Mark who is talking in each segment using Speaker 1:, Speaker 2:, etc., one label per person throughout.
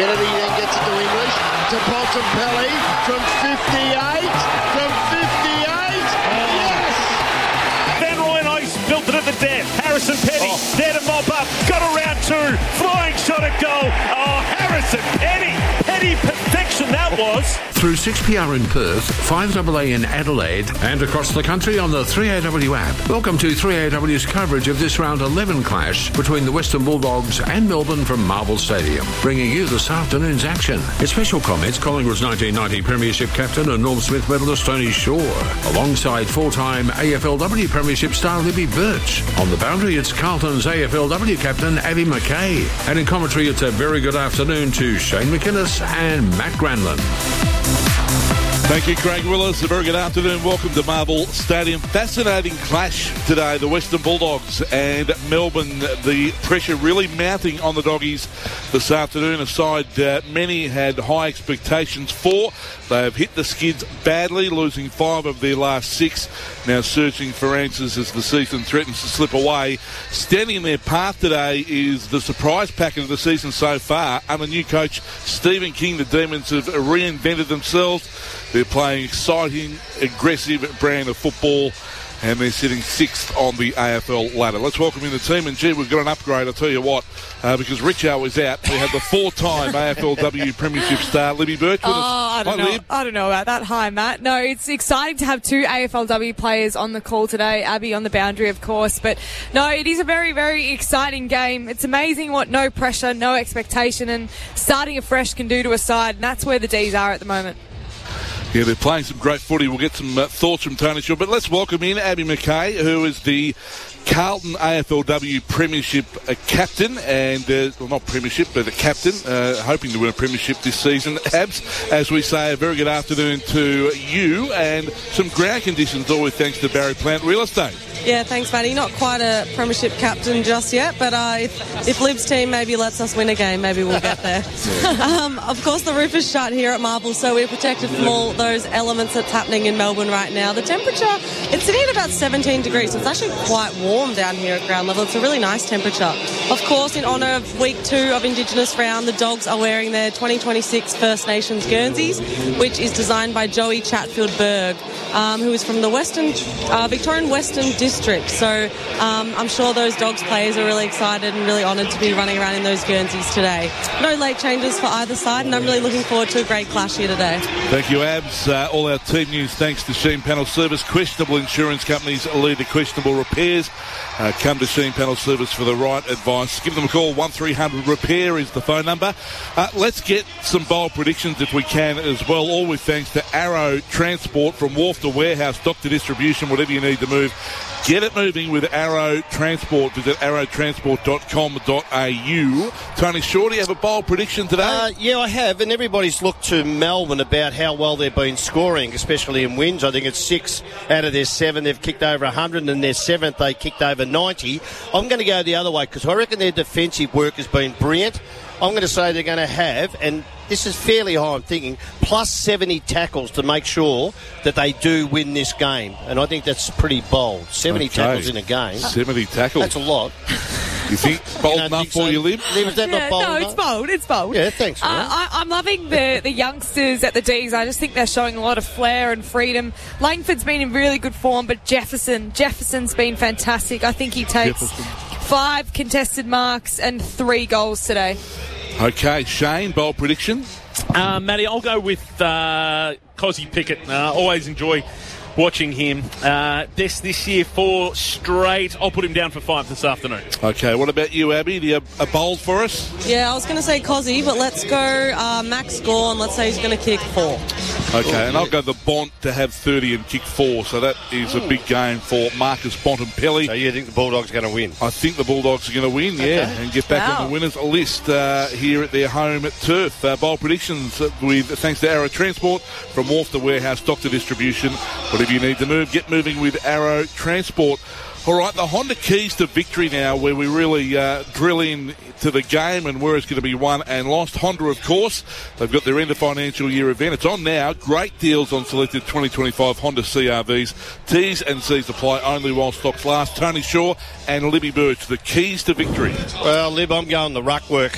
Speaker 1: Kennedy then gets it to English, to Bontempelli from 58, yes!
Speaker 2: Van Rooyen built it at the death. Harrison Petty, there to mop up, got around two, flying shot at goal. Oh, Harrison Petty perfection that was.
Speaker 3: Through 6PR in Perth, 5AA in Adelaide, and across the country on the 3AW app. Welcome to 3AW's coverage of this round 11 clash between the Western Bulldogs and Melbourne from Marvel Stadium, bringing you this afternoon's action. In special comments, Collingwood's 1990 Premiership captain and Norm Smith medalist Tony Shaw, alongside four-time AFLW Premiership star Libby Birch. On the boundary, it's Carlton's AFLW captain Abby McKay. And in commentary, it's a very good afternoon to Shane McInnes and Matt Granlund.
Speaker 4: Thank you, Craig Willis. A very good afternoon. Welcome to Marvel Stadium. Fascinating clash today. The Western Bulldogs and Melbourne. The pressure really mounting on the Doggies this afternoon. A side many had high expectations for. They have hit the skids badly, losing 5 of their last 6. Now searching for answers as the season threatens to slip away. Standing in their path today is the surprise packet of the season so far. Under new coach Stephen King, the Demons have reinvented themselves. They're playing exciting, aggressive brand of football, and they're sitting 6th on the AFL ladder. Let's welcome in the team, and gee, we've got an upgrade, I'll tell you what, because Richo is out. We have the 4-time AFLW Premiership star, Libby Birch.
Speaker 5: I don't know about that. Hi, Matt. No, it's exciting to have 2 AFLW players on the call today. Abby on the boundary, of course, but no, it is a very, very exciting game. It's amazing what no pressure, no expectation, and starting afresh can do to a side, and that's where the D's are at the moment.
Speaker 4: Yeah, they're playing some great footy. We'll get some thoughts from Tony Shaw. But let's welcome in Abby McKay, who is the Carlton AFLW Premiership captain, and well, not Premiership, but a captain, hoping to win a Premiership this season. Abs, as we say, a very good afternoon to you, and some ground conditions, always thanks to Barry Plant Real Estate.
Speaker 6: Yeah, thanks, Matty. Not quite a Premiership captain just yet, but if Lib's team maybe lets us win a game, maybe we'll get there. Of course, the roof is shut here at Marvel, so we're protected from all those elements that's happening in Melbourne right now. The temperature, it's sitting at about 17 degrees, so it's actually quite warm down here at ground level. It's a really nice temperature. Of course, in honour of Week 2 of Indigenous Round, the Dogs are wearing their 2026 First Nations Guernseys, which is designed by Joey Chatfield Berg, who is from the Victorian Western District. So I'm sure those Dogs players are really excited and really honoured to be running around in those Guernseys today. No late changes for either side, and I'm really looking forward to a great clash here today.
Speaker 4: Thank you, Abs. All our team news thanks to Sheen Panel Service. Questionable insurance companies lead to questionable repairs. Come to Sheen Panel Service for the right advice. Give them a call. 1300 Repair is the phone number. Let's get some bold predictions if we can as well. All with thanks to Arrow Transport, from wharf to warehouse, dock to distribution, whatever you need to move. Get it moving with Arrow Transport. Visit arrowtransport.com.au. Tony Shaw, do you have a bold prediction today?
Speaker 7: Yeah, I have, and everybody's looked to Melbourne about how well they've been scoring, especially in wins. I think it's 6 out of their 7 they've kicked over 100, and their 7th they kicked over 90. I'm going to go the other way because I reckon their defensive work has been brilliant. I'm going to say they're going to have, and this is fairly high, I'm thinking, plus 70 tackles to make sure that they do win this game. And I think that's pretty bold. 70 tackles in a game.
Speaker 4: 70 tackles.
Speaker 7: That's a lot.
Speaker 4: You think bold enough for you, Liv?
Speaker 7: Is that not bold enough?
Speaker 5: It's bold. It's bold.
Speaker 7: Yeah, thanks.
Speaker 5: I'm loving the youngsters at the D's. I just think they're showing a lot of flair and freedom. Langford's been in really good form, but Jefferson's been fantastic. I think he takes 5 contested marks and 3 goals today.
Speaker 4: Okay, Shane, bold prediction?
Speaker 2: Matty, I'll go with Cozzy Pickett. Always enjoy watching him. This year, 4 straight. I'll put him down for 5 this afternoon.
Speaker 4: Okay, what about you, Abby? Do you have a bold for us?
Speaker 6: Yeah, I was going to say Cozzy, but let's go Max Gawn. Let's say he's going to kick 4.
Speaker 4: Okay, and I'll go the Bont to have 30 and kick 4. So that is a big game for Marcus Bontempelli.
Speaker 7: So you think the Bulldogs are going to win?
Speaker 4: I think the Bulldogs are going to win, and get back on the winners list here at their home at Turf. Bold predictions with thanks to Arrow Transport, from wharf to warehouse, dock to distribution. Whatever you need to move, get moving with Arrow Transport. All right, the Honda keys to victory now, where we really drill in to the game and where it's going to be won and lost. Honda, of course, they've got their end of financial year event. It's on now. Great deals on selected 2025 Honda CRVs. T's and C's apply only while stocks last. Tony Shaw and Libby Birch, the keys to victory.
Speaker 7: Well, Lib, I'm going the ruck work.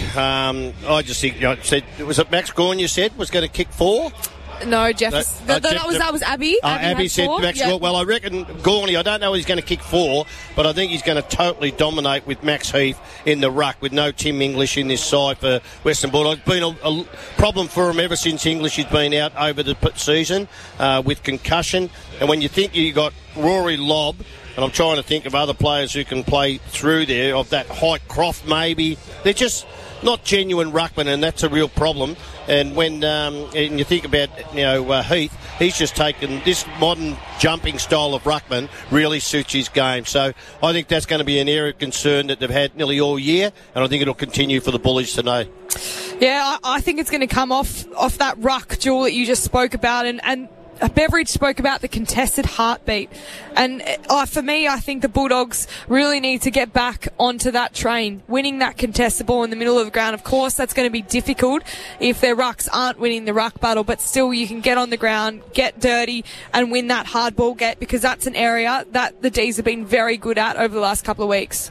Speaker 7: I just think, was it Max Gawn you said was going to kick 4?
Speaker 5: No, Jeff. That was Abby.
Speaker 7: Abby said Max Gawn. Well, I reckon Gawney, I don't know if he's going to kick 4, but I think he's going to totally dominate with Max Heath in the ruck with no Tim English in this side for Western Bulldogs. It's been a problem for him ever since English has been out over the season with concussion. And when you think you got Rory Lobb, and I'm trying to think of other players who can play through there, of that Height Croft maybe, they're just not genuine ruckman, and that's a real problem. And when and you think about Heath, he's just taken this modern jumping style of ruckman really suits his game. So I think that's going to be an area of concern that they've had nearly all year, and I think it'll continue for the Bullies today.
Speaker 5: Yeah, I think it's going to come off that ruck duel that you just spoke about, and Beveridge spoke about the contested heartbeat. And for me, I think the Bulldogs really need to get back onto that train, winning that contested ball in the middle of the ground. Of course, that's going to be difficult if their rucks aren't winning the ruck battle, but still you can get on the ground, get dirty and win that hard ball get, because that's an area that the D's have been very good at over the last couple of weeks.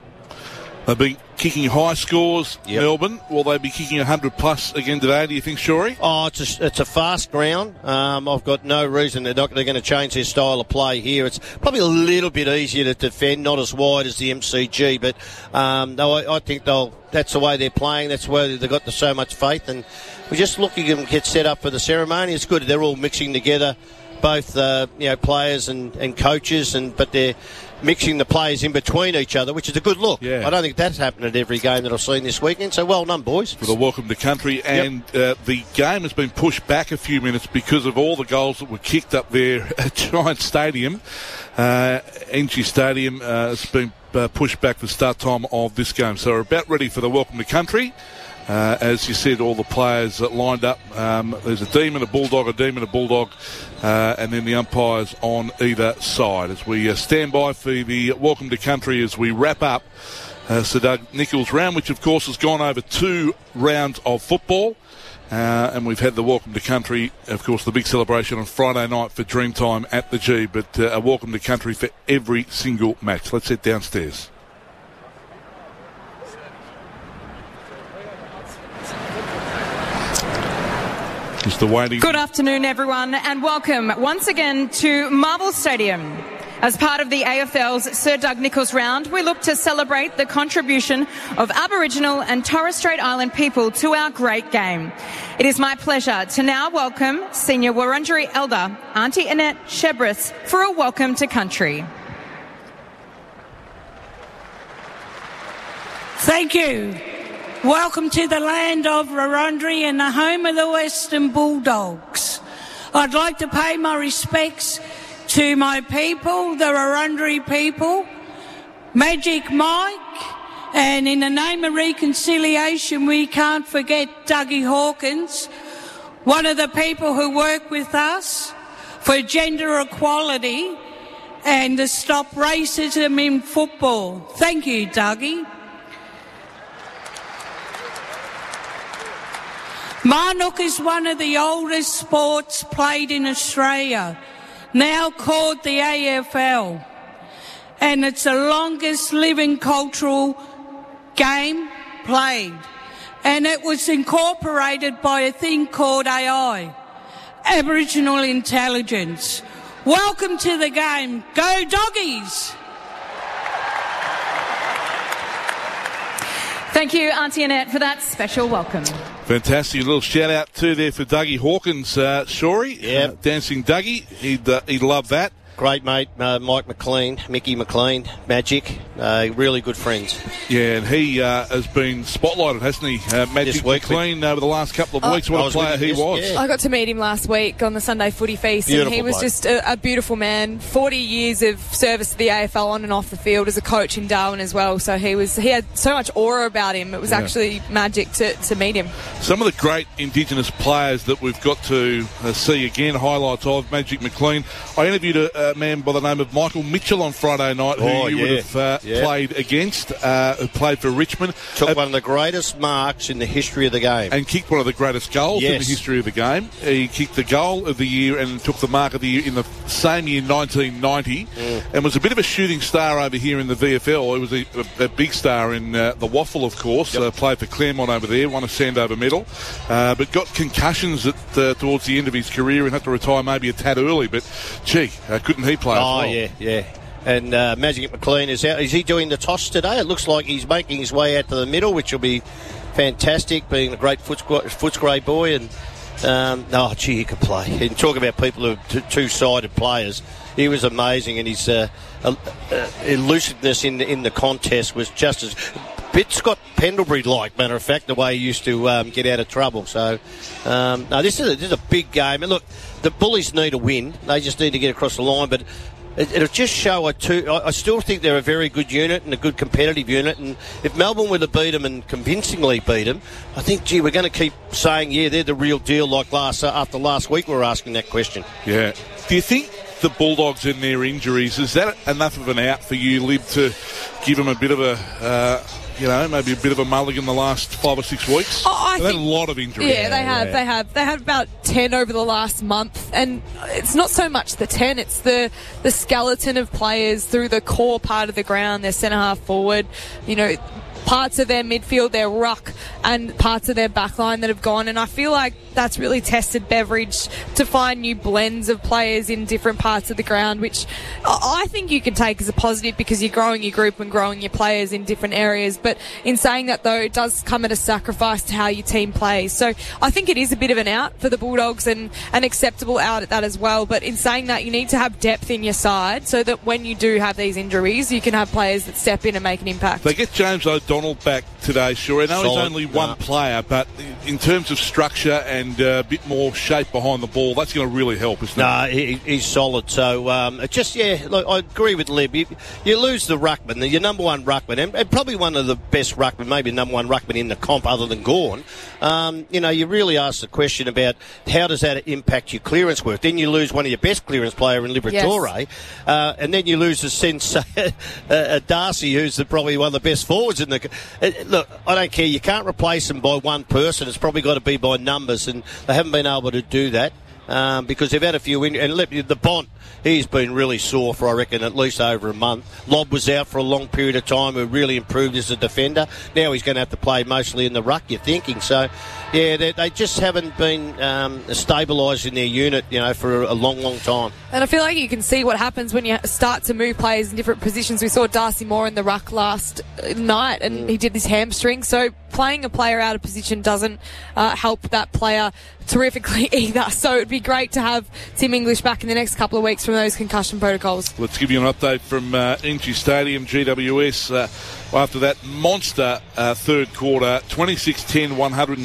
Speaker 4: They've been kicking high scores, Melbourne. Will they be kicking 100+ again today, do you think, Shorey?
Speaker 7: Oh, it's a fast ground. I've got no reason they're going to change their style of play here. It's probably a little bit easier to defend, not as wide as the MCG, but no, I think that's the way they're playing. That's where they've got so much faith, and we're just looking at them get set up for the ceremony. It's good. They're all mixing together, both players and coaches, but they're mixing the players in between each other, which is a good look.
Speaker 4: Yeah.
Speaker 7: I don't think that's happened at every game that I've seen this weekend, so well done, boys.
Speaker 4: For the welcome to country, and the game has been pushed back a few minutes because of all the goals that were kicked up there at Giant Stadium. NG Stadium has been pushed back the start time of this game, so we're about ready for the welcome to country. As you said, all the players lined up. There's a demon, a bulldog, and then the umpires on either side. As we stand by for the welcome to country as we wrap up Sir Doug Nicholls round, which of course has gone over 2 rounds of football. And we've had the welcome to country, of course, the big celebration on Friday night for Dreamtime at the G, but a welcome to country for every single match. Let's head downstairs.
Speaker 8: Good afternoon, everyone, and welcome once again to Marvel Stadium. As part of the AFL's Sir Doug Nicholls round, we look to celebrate the contribution of Aboriginal and Torres Strait Island people to our great game. It is my pleasure to now welcome Senior Wurundjeri Elder Auntie Annette Shebris for a welcome to country.
Speaker 9: Thank you. Welcome to the land of Wurundjeri and the home of the Western Bulldogs. I'd like to pay my respects to my people, the Wurundjeri people, Magic Mike, and in the name of reconciliation, we can't forget Dougie Hawkins, one of the people who work with us for gender equality and to stop racism in football. Thank you, Dougie. Marnook is one of the oldest sports played in Australia, now called the AFL, and it's the longest living cultural game played, and it was incorporated by a thing called AI, Aboriginal Intelligence. Welcome to the game. Go Doggies!
Speaker 8: Thank you, Auntie Annette, for that special welcome.
Speaker 4: Fantastic. A little shout out too there for Dougie Hawkins, Shorey.
Speaker 7: Yep.
Speaker 4: Dancing Dougie. He'd love that.
Speaker 7: Great mate, Mike McLean, Mickey McLean, Magic, really good friends.
Speaker 4: Yeah, and he has been spotlighted, hasn't he? Magic McLean over the last couple of weeks. What a player he was.
Speaker 5: Yeah. I got to meet him last week on the Sunday Footy Feast,
Speaker 7: Beautiful
Speaker 5: and he was
Speaker 7: bloke.
Speaker 5: just a beautiful man. 40 years of service to the AFL on and off the field as a coach in Darwin as well. So he had so much aura about him. It was actually magic to meet him.
Speaker 4: Some of the great Indigenous players that we've got to see again, highlights of Magic McLean. I interviewed a man by the name of Michael Mitchell on Friday night, who you would have played against, who played for Richmond.
Speaker 7: Took one of the greatest marks in the history of the game.
Speaker 4: And kicked one of the greatest goals in the history of the game. He kicked the goal of the year and took the mark of the year in the same year, 1990, and was a bit of a shooting star over here in the VFL. He was a big star in the Waffle, of course. Played for Claremont over there, won a Sandover medal, but got concussions towards the end of his career and had to retire maybe a tad early. But, couldn't he play as well?
Speaker 7: Yeah. And Magic McLean is out. Is he doing the toss today? It looks like he's making his way out to the middle, which will be fantastic, being a great Footscray boy. And he could play. And talk about people who are two-sided players. He was amazing, and his elusiveness in the contest was just as bit Scott Pendlebury-like, matter of fact, the way he used to get out of trouble. So, this is a big game. And look, the Bullies need a win. They just need to get across the line, but it'll just show I still think they're a very good unit and a good competitive unit, and if Melbourne were to beat them and convincingly beat them, I think, we're going to keep saying, they're the real deal, like after last week we were asking that question.
Speaker 4: Yeah. Do you think the Bulldogs and their injuries, is that enough of an out for you, Lib, to give them a bit of a... maybe a bit of a mulligan the last 5 or 6 weeks? They've had a lot of injuries.
Speaker 5: Yeah, they have. They had about 10 over the last month. And it's not so much the 10, it's the skeleton of players through the core part of the ground, their centre-half forward, parts of their midfield, their ruck, and parts of their backline that have gone. And I feel like that's really tested Beveridge to find new blends of players in different parts of the ground, which I think you can take as a positive because you're growing your group and growing your players in different areas. But in saying that, though, it does come at a sacrifice to how your team plays. So I think it is a bit of an out for the Bulldogs and an acceptable out at that as well. But in saying that, you need to have depth in your side so that when you do have these injuries, you can have players that step in and make an impact.
Speaker 4: They get James O'Donnell back today, sure. I know he's only one player, but in terms of structure and a bit more shape behind the ball, that's going to really help, isn't it?
Speaker 7: No, he's solid. So, look, I agree with Lib. You lose the ruckman, your number one ruckman, and probably one of the best ruckmen, maybe number one ruckman in the comp other than Gawn. You really ask the question about how does that impact your clearance work. Then you lose one of your best clearance player in Liberatore, and then you lose a Darcy, who's probably one of the best forwards in the... Look, I don't care. You can't replace them by one person. It's probably got to be by numbers, and they haven't been able to do that because they've had a few... And the Bont, he's been really sore for, I reckon, at least over a month. Lobb was out for a long period of time, who really improved as a defender. Now he's going to have to play mostly in the ruck, you're thinking. So, they just haven't been stabilised in their unit, for a long, long time.
Speaker 5: And I feel like you can see what happens when you start to move players in different positions. We saw Darcy Moore in the ruck last night, and he did his hamstring. So playing a player out of position doesn't help that player terrifically either. So it'd be great to have Tim English back in the next couple of weeks from those concussion protocols.
Speaker 4: Let's give you an update from NG Stadium, GWS. After that monster third quarter, 26-10,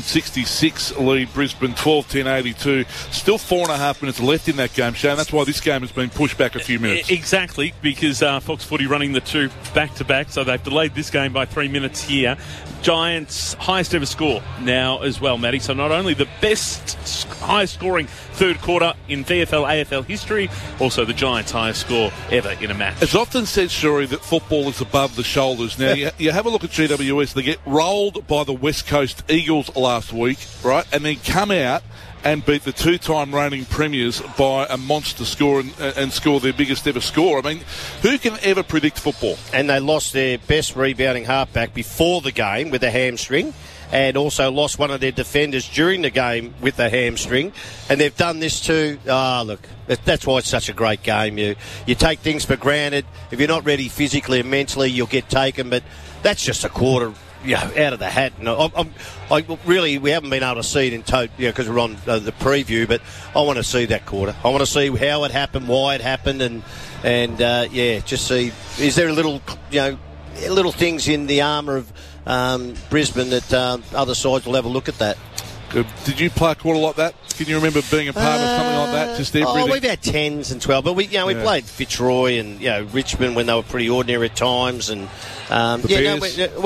Speaker 4: 166 lead Brisbane, 12-10, 82. Still 4.5 minutes left in that game, Shane. That's why this game has been pushed back a few minutes.
Speaker 2: Exactly, because Fox Footy running the two back-to-back, so they've delayed this game by 3 minutes here. Giants' highest ever score now as well, Matty. So not only the best, highest scoring third quarter in VFL, AFL history, also the Giants' highest score ever in a match.
Speaker 4: It's often said, Shuri, that football is above the shoulders. Now, you have a look at GWS. They get rolled by the West Coast Eagles last week, right? And then come out and beat the two-time reigning premiers by a monster score and score their biggest ever score. I mean, who can ever predict football?
Speaker 7: And they lost their best rebounding halfback before the game with a hamstring, and also lost one of their defenders during the game with a hamstring. And they've done this too. Look, that's why it's such a great game. You take things for granted. If you're not ready physically and mentally, you'll get taken. But that's just a quarter, out of the hat. And we haven't been able to see it in total, because we're on the preview. But I want to see that quarter. I want to see how it happened, why it happened, and just see, is there little things in the armour of Brisbane that other sides will have a look at that.
Speaker 4: Good. Did you play a quarter like that? Can you remember being a part of something like that? Just everything?
Speaker 7: We've had 10s and 12, but we played Fitzroy and Richmond when they were pretty ordinary at times, and
Speaker 4: Bears.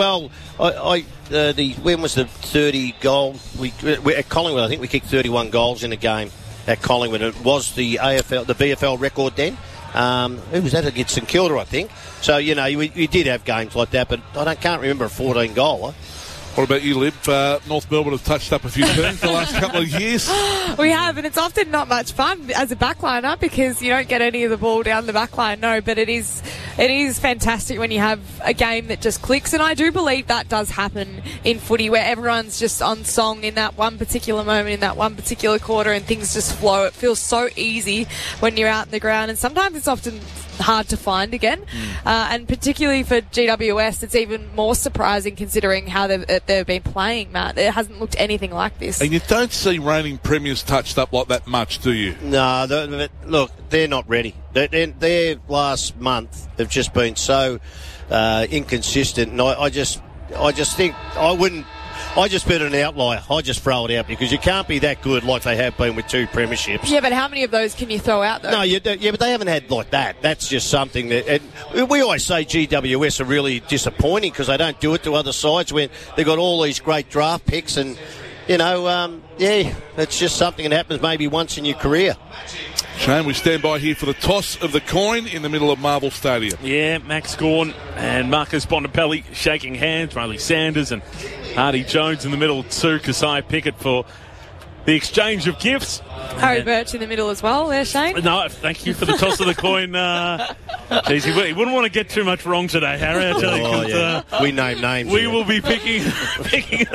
Speaker 7: When was the 30 goal? We at Collingwood, I think we kicked 31 goals in a game at Collingwood. It was the VFL record then. Who was that against St Kilda, I think? So, we did have games like that, but I can't remember a 14-goaler.
Speaker 4: What about you, Lib? North Melbourne have touched up a few teams the last couple of years.
Speaker 5: We have, and it's often not much fun as a backliner because you don't get any of the ball down the backline. No, but it is fantastic when you have a game that just clicks, and I do believe that does happen in footy where everyone's just on song in that one particular moment, in that one particular quarter, and things just flow. It feels so easy when you're out in the ground, and sometimes it's often hard to find again. And particularly for GWS, it's even more surprising considering how they've been playing, Matt. It hasn't looked anything like this.
Speaker 4: And you don't see reigning premiers touched up like that much, do you?
Speaker 7: No, look, they're not ready. Their last month have just been so inconsistent, and I just think I just bet an outlier. I just throw it out because you can't be that good like they have been with 2 premierships.
Speaker 5: Yeah, but how many of those can you throw out, though?
Speaker 7: No, but they haven't had like that. That's just something that... And we always say GWS are really disappointing because they don't do it to other sides when they've got all these great draft picks and, it's just something that happens maybe once in your career.
Speaker 4: Shane, we stand by here for the toss of the coin in the middle of Marvel Stadium.
Speaker 2: Yeah, Max Gawn and Marcus Bontempelli shaking hands. Riley Sanders and Hardy Jones in the middle too. Kasai Pickett for the exchange of gifts.
Speaker 5: Harry Birch in the middle as well there, Shane.
Speaker 2: No, thank you for the toss of the coin. Geez, he wouldn't want to get too much wrong today, Harry, I tell you.
Speaker 7: We name names.
Speaker 2: We will be picking it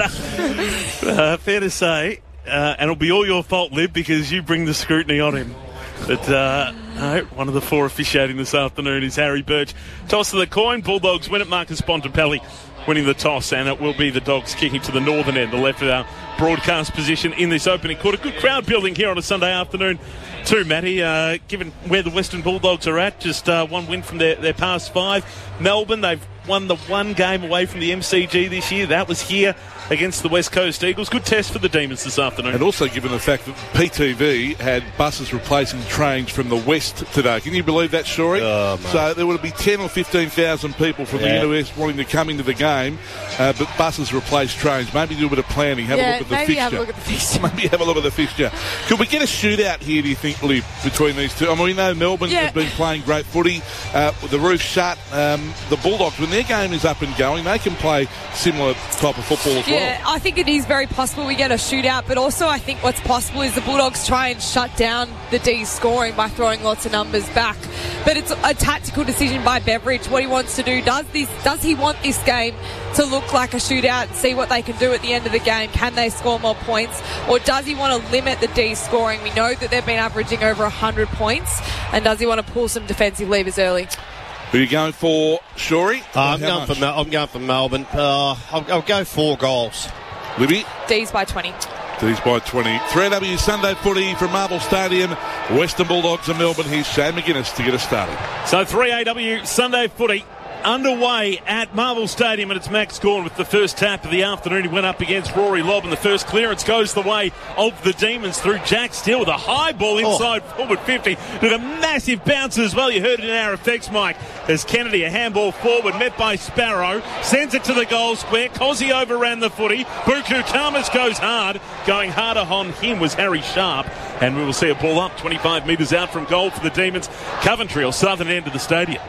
Speaker 2: up. Fair to say. And it'll be all your fault, Lib, because you bring the scrutiny on him. But no, one of the 4 officiating this afternoon is Harry Birch. Toss of the coin. Bulldogs win it. Marcus Bontempelli winning the toss, and it will be the Dogs kicking to the northern end, the left of our broadcast position in this opening quarter. Good crowd building here on a Sunday afternoon too, Matty, given where the Western Bulldogs are at. Just one win from their past 5. Melbourne, they've won the 1 game away from the MCG this year. That was here against the West Coast Eagles. Good test for the Demons this afternoon.
Speaker 4: And also given the fact that PTV had buses replacing trains from the west today. Can you believe that, Shorey? So there would be 10 or 15,000 people from the NOS wanting to come into the game, but buses replace trains. Maybe do a bit of planning. Have a look at the fixture.
Speaker 5: Have a look at the fixture.
Speaker 4: Maybe have a look at the fixture. Could we get a shootout here, do you think, Liv, between these two? I mean, we know Melbourne have been playing great footy. With the roof shut, the Bulldogs, when their game is up and going, they can play similar type of football as well.
Speaker 5: Yeah, I think it is very possible we get a shootout, but also I think what's possible is the Bulldogs try and shut down the D's scoring by throwing lots of numbers back. But it's a tactical decision by Beveridge, what he wants to do. Does he want this game to look like a shootout and see what they can do at the end of the game? Can they score more points? Or does he want to limit the D's scoring? We know that they've been averaging over 100 points. And does he want to pull some defensive levers early?
Speaker 4: Who are you going for, Shorey?
Speaker 7: I'm going for Melbourne. I'll go 4 goals.
Speaker 4: Libby?
Speaker 5: D's by 20.
Speaker 4: D's by 20. 3AW Sunday footy from Marvel Stadium. Western Bulldogs and Melbourne. Here's Shane McGuinness to get us started.
Speaker 2: So 3AW Sunday footy underway at Marvel Stadium, and it's Max Gawn with the first tap of the afternoon. He went up against Rory Lobb, and the first clearance goes the way of the Demons through Jack Steele with a high ball inside forward 50. With a massive bounce as well. You heard it in our effects, Mike, as Kennedy, a handball forward, met by Sparrow, sends it to the goal square. Cozzy overran the footy. Buku Kamas goes hard. Going harder on him was Harry Sharp, and we will see a ball up 25 metres out from goal for the Demons. Coventry, or southern end of the stadium.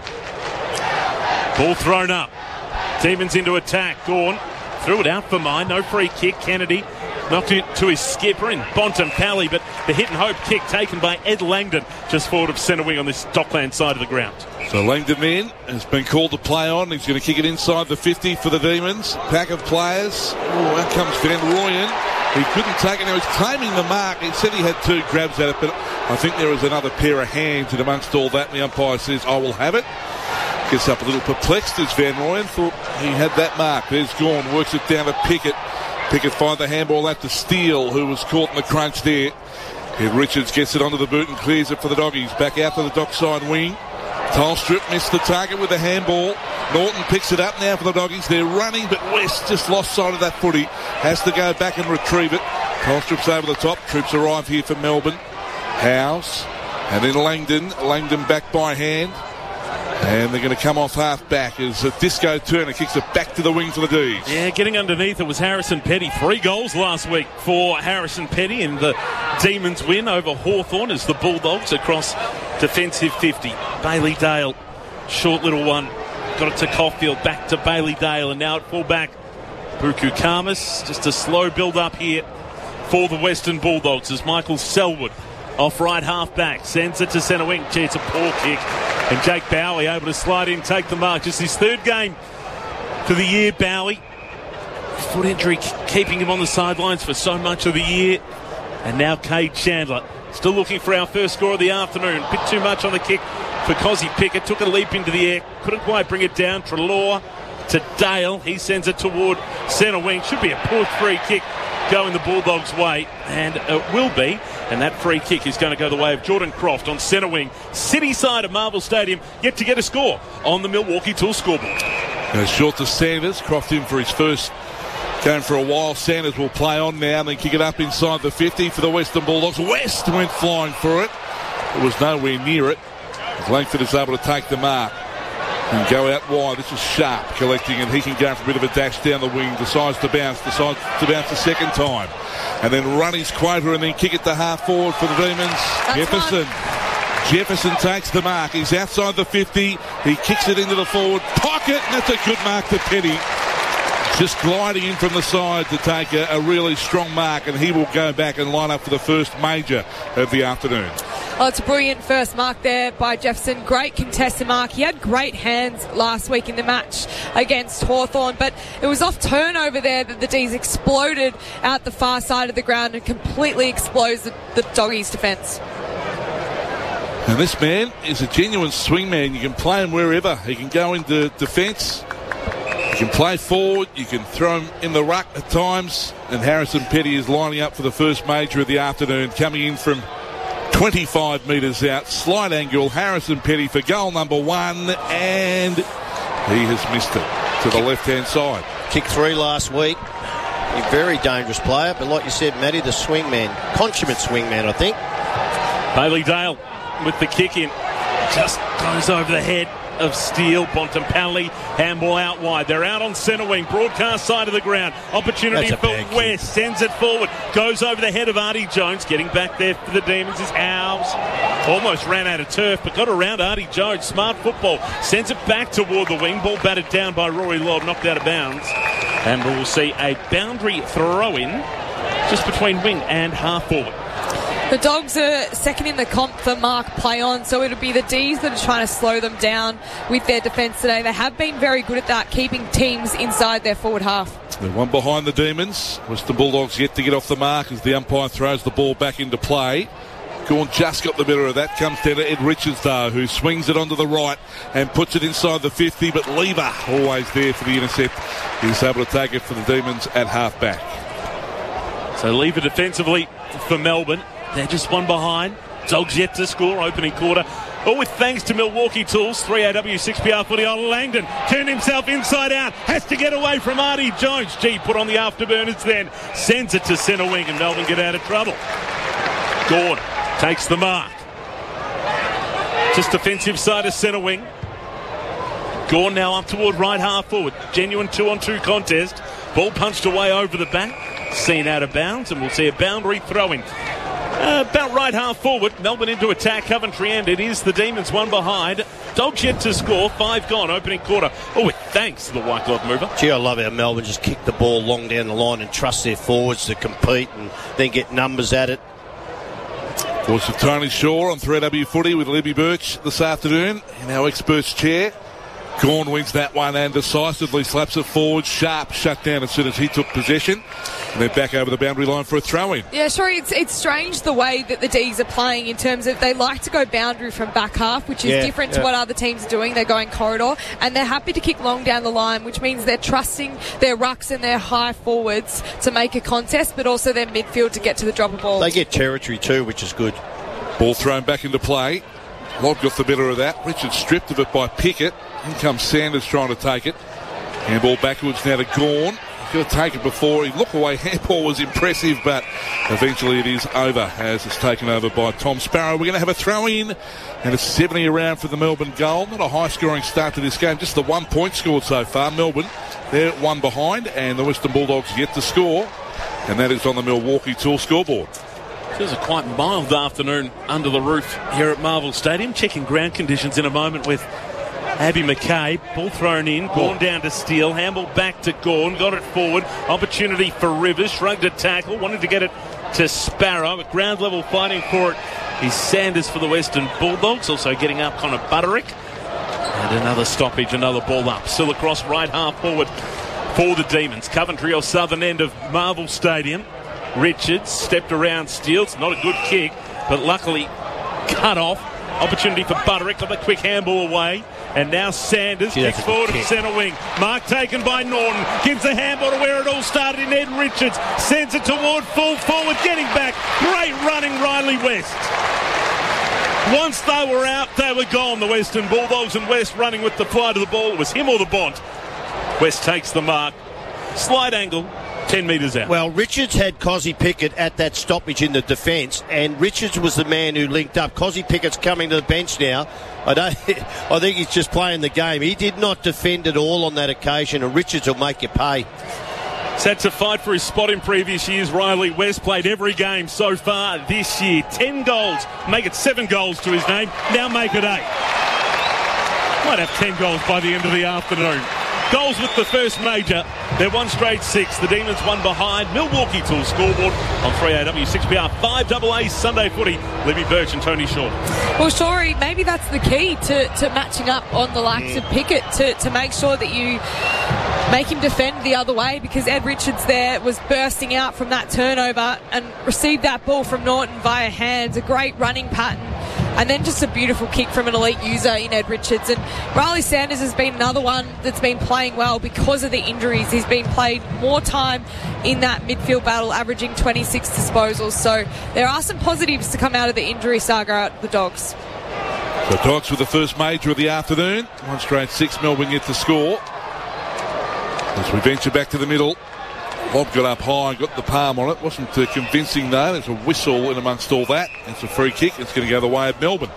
Speaker 2: Ball thrown up. Demons into attack. Gawn threw it out for mine. No free kick. Kennedy knocked it to his skipper in Bontempelli, but the hit and hope kick taken by Ed Langdon just forward of centre wing on this Dockland side of the ground.
Speaker 4: So Langdon then has been called to play on. He's going to kick it inside the 50 for the Demons. Pack of players. Out comes Van Rooyen. He couldn't take it. Now he's claiming the mark. He said he had 2 grabs at it, but I think there was another pair of hands, and amongst all that, the umpire says, I will have it. Gets up a little perplexed as Van Rooyen thought he had that mark. There's Gawn, works it down to Pickett. Pickett finds the handball out to Steele, who was caught in the crunch there. Ed Richards gets it onto the boot and clears it for the Doggies. Back out to the Dockside wing. Tolstrip missed the target with the handball. Norton picks it up now for the Doggies. They're running, but West just lost sight of that footy. Has to go back and retrieve it. Tolstrip's over the top. Troops arrive here for Melbourne. Howes. And then Langdon. Langdon back by hand. And they're going to come off half-back as Disco Turner kicks it back to the wing for the D's.
Speaker 2: Yeah, getting underneath it was Harrison Petty. 3 goals last week for Harrison Petty in the Demons win over Hawthorn as the Bulldogs across defensive 50. Bailey Dale, short little one. Got it to Caulfield, back to Bailey Dale, and now at full-back, Buku Khamis. Just a slow build-up here for the Western Bulldogs as Michael Selwood off right half-back sends it to centre wing. Gee, it's a poor kick. And Jake Bowie able to slide in, take the mark. Just his 3rd game for the year, Bowie. Foot injury keeping him on the sidelines for so much of the year. And now Cade Chandler still looking for our first score of the afternoon. Bit too much on the kick for Cozzy Pickett. Took a leap into the air. Couldn't quite bring it down. Treloar to Dale. He sends it toward centre wing. Should be a poor free kick going the Bulldogs' way, and it will be. And that free kick is going to go the way of Jordan Croft on centre wing. City side of Marvel Stadium yet to get a score on the Milwaukee Tools scoreboard.
Speaker 4: Goes short to Sanders. Croft in for his first game for a while. Sanders will play on now and then kick it up inside the 50 for the Western Bulldogs. West went flying for it. It was nowhere near it. Langford is able to take the mark and go out wide. This is Sharp collecting, and he can go for a bit of a dash down the wing. Decides to bounce the second time. And then run his quota and then kick it to half forward for the Demons. Jefferson takes the mark. He's outside the 50. He kicks it into the forward pocket, and that's a good mark to Petty. Just gliding in from the side to take a really strong mark, and he will go back and line up for the first major of the afternoon.
Speaker 5: Oh, it's a brilliant first mark there by Jefferson. Great contested mark. He had great hands last week in the match against Hawthorn, but it was off turnover there that the D's exploded out the far side of the ground and completely exposed the Doggies' defence.
Speaker 4: And this man is a genuine swingman. You can play him wherever. He can go into defence. You can play forward. You can throw him in the ruck at times. And Harrison Petty is lining up for the first major of the afternoon, coming in from 25 metres out, slight angle. Harrison Petty for goal number 1, and he has missed it to the left-hand side.
Speaker 7: Kick 3 last week. A very dangerous player, but like you said, Matty, the swingman, consummate swingman, I think.
Speaker 2: Bailey Dale with the kick in, just goes over the head of Steele. Bontempelli, handball out wide. They're out on centre wing, broadcast side of the ground. Opportunity for West, sends it forward, goes over the head of Artie Jones. Getting back there for the Demons is Howes. Almost ran out of turf, but got around Artie Jones. Smart football, sends it back toward the wing. Ball batted down by Rory Lobb, knocked out of bounds. And we'll see a boundary throw-in just between wing and half forward.
Speaker 5: The Dogs are second in the comp for mark play on, so it'll be the D's that are trying to slow them down with their defence today. They have been very good at that, keeping teams inside their forward half.
Speaker 4: The one behind the Demons. Western Bulldogs yet to get off the mark as the umpire throws the ball back into play. Gawn just got the better of that. Comes down to Ed Richards, though, who swings it onto the right and puts it inside the 50, but Lever, always there for the intercept, is able to take it for the Demons at half-back.
Speaker 2: So Lever defensively for Melbourne. They're just one behind. Dogs yet to score, opening quarter. All with thanks to Milwaukee Tools. 3AW 6PR footy on Langdon. Turned himself inside out. Has to get away from Artie Jones. Gee, put on the afterburners then. Sends it to centre wing and Melbourne get out of trouble. Gawn takes the mark. Just defensive side of centre wing. Gawn now up toward right half forward. Genuine 2-on-2 contest. Ball punched away over the back. Seen out of bounds, and we'll see a boundary throw-in. About right half forward. Melbourne into attack. Coventry end. It is the Demons one behind. Dogs yet to score. 5 gone. Opening quarter. Oh, with thanks to the white glove mover.
Speaker 7: Gee, I love how Melbourne just kick the ball long down the line and trust their forwards to compete and then get numbers at it.
Speaker 4: Voice of Tony Shaw on 3AW footy with Libby Birch this afternoon in our experts chair. Gawn wins that one and decisively slaps it forward. Sharp shut down as soon as he took possession. And then back over the boundary line for a throw-in.
Speaker 5: Yeah, sure. It's strange the way that the D's are playing in terms of they like to go boundary from back half, which is different to what other teams are doing. They're going corridor, and they're happy to kick long down the line, which means they're trusting their rucks and their high forwards to make a contest, but also their midfield to get to the drop of ball.
Speaker 7: They get territory too, which is good.
Speaker 4: Ball thrown back into play. Lobb got the better of that. Richard stripped of it by Pickett. In comes Sanders trying to take it. Handball backwards now to Gawn. Could have taken before. He looked away. Handball was impressive, but eventually it is over as it's taken over by Tom Sparrow. We're going to have a throw-in and a 70 around for the Melbourne goal. Not a high-scoring start to this game, just the 1 point scored so far. Melbourne, they're one behind, and the Western Bulldogs yet to score, and that is on the Milwaukee Tool scoreboard.
Speaker 2: It was a quite mild afternoon under the roof here at Marvel Stadium. Checking ground conditions in a moment with Abby McKay. Ball thrown in, Gawn down to Steele, handball back to Gawn, got it forward, opportunity for Rivers, shrugged a tackle, wanted to get it to Sparrow, but ground level fighting for it is Sanders for the Western Bulldogs, also getting up Connor Butterick, and another stoppage, another ball up, still across right half forward for the Demons. Coventry or southern end of Marvel Stadium. Richards stepped around Steele. It's not a good kick, but luckily cut off. Opportunity for Butterick, got the quick handball away. And now Sanders kicks forward to centre wing. Mark taken by Norton. Gives the handball to where it all started in Ed Richards. Sends it toward full forward. Getting back. Great running Riley West. Once they were out, they were gone. The Western Bulldogs, and West running with the fly to the ball. It was him or the Bont. West takes the mark. Slight angle. 10 metres out.
Speaker 7: Well, Richards had Cozzy Pickett at that stoppage in the defence, and Richards was the man who linked up. Cozzy Pickett's coming to the bench now. I think he's just playing the game. He did not defend at all on that occasion, and Richards will make you pay.
Speaker 2: He's had to fight for his spot in previous years. Riley West played every game so far this year. 10 goals. Make it 7 goals to his name. Now make it 8. Might have 10 goals by the end of the afternoon. Goals with the first major. They're 1 straight 6. The Demons 1 behind. Milwaukee Tool scoreboard on 3AW 6PR 5AA Sunday footy. Libby Birch and Tony Shaw.
Speaker 5: Well, Shorey, maybe that's the key to matching up on the likes of Pickett to make sure that you make him defend the other way, because Ed Richards there was bursting out from that turnover and received that ball from Norton via hands. A great running pattern. And then just a beautiful kick from an elite user in Ed Richards. And Riley Sanders has been another one that's been playing well because of the injuries. He's been played more time in that midfield battle, averaging 26 disposals. So there are some positives to come out of the injury saga at the Dogs.
Speaker 4: The Dogs with the first major of the afternoon. 1 straight 6, Melbourne yet to score. As we venture back to the middle, Bob got up high and got the palm on it. Wasn't convincing though. There's a whistle in amongst all that. It's a free kick. It's going to go the way of Melbourne.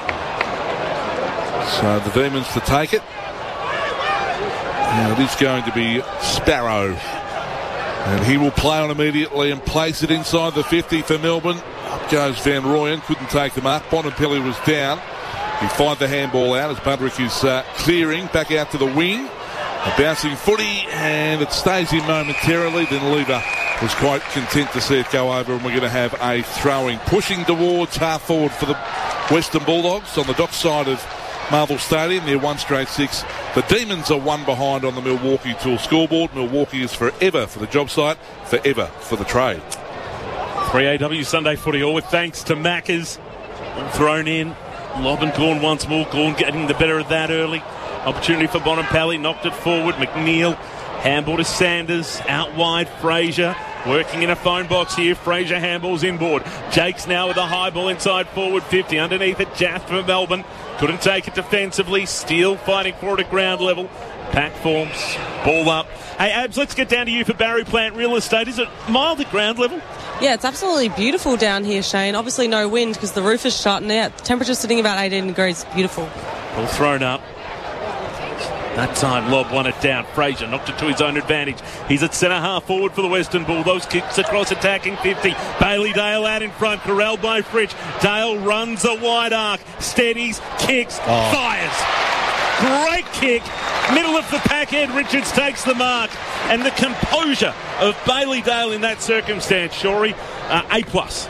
Speaker 4: So the Demons to take it. And it is going to be Sparrow. And he will play on immediately and place it inside the 50 for Melbourne. Up goes Van Rooyen. Couldn't take the mark. Bontempelli was down. He fired the handball out as Butterick is clearing. Back out to the wing. A bouncing footy, and it stays in momentarily. Then Lever was quite content to see it go over, and we're going to have a throwing. Pushing towards half forward for the Western Bulldogs on the dock side of Marvel Stadium. They're 1 straight 6. The Demons are 1 behind on the Milwaukee Tool scoreboard. Milwaukee is forever for the job site, forever for the trade.
Speaker 2: 3AW Sunday footy, all with thanks to Maccas. Thrown in. Lob and Gawn once more. Gawn getting the better of that early. Opportunity for Bontempelli, knocked it forward. McNeil, handball to Sanders, out wide. Fraser working in a phone box here. Fraser handballs inboard. Jakes now with a high ball inside forward 50. Underneath it, Jaff for Melbourne. Couldn't take it defensively. Steele fighting for it at ground level. Pack forms, ball up. Hey, Abs, let's get down to you for Barry Plant Real Estate. Is it mild at ground level?
Speaker 6: Yeah, it's absolutely beautiful down here, Shane. Obviously no wind because the roof is shut, and yeah, temperature sitting about 18 degrees. Beautiful.
Speaker 2: Ball thrown up. That time Lob won it down. Fraser knocked it to his own advantage. He's at centre half forward for the Western Bulldogs. Kicks across attacking 50. Bailey Dale out in front. Corralled by Fritsch. Dale runs a wide arc. Steadies. Kicks. Fires. Great kick. Middle of the pack. Ed Richards takes the mark. And the composure of Bailey Dale in that circumstance, Shorey, A+.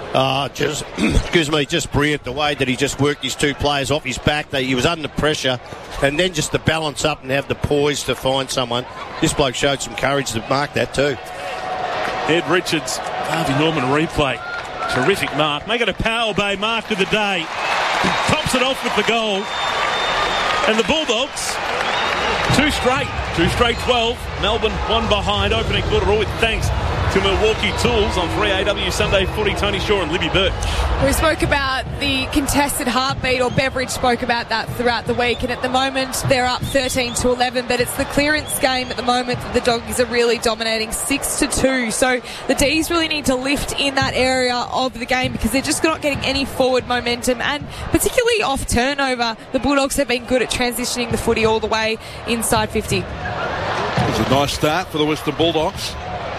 Speaker 7: Just brilliant the way that he just worked his 2 players off his back. He was under pressure, and then just to balance up and have the poise to find someone. This bloke showed some courage to mark that too.
Speaker 2: Ed Richards, Harvey Norman replay. Terrific mark. Make it a Powell Bay mark of the day. Tops it off with the goal. And the Bulldogs, 2 straight 12. Melbourne 1 behind. Opening quarter, all with thanks to Milwaukee Tools on 3AW Sunday Footy. Tony Shaw and Libby Birch.
Speaker 5: We spoke about the contested heartbeat, or Beveridge spoke about that throughout the week, and at the moment they're up 13-11, but it's the clearance game at the moment that the Doggies are really dominating, 6-2. So the D's really need to lift in that area of the game because they're just not getting any forward momentum, and particularly off turnover, the Bulldogs have been good at transitioning the footy all the way inside 50.
Speaker 4: It was a nice start for the Western Bulldogs.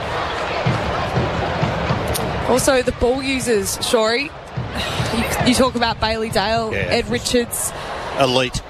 Speaker 5: Also, the ball users, Shorey. You talk about Bailey Dale, Ed Richards.
Speaker 7: Elite.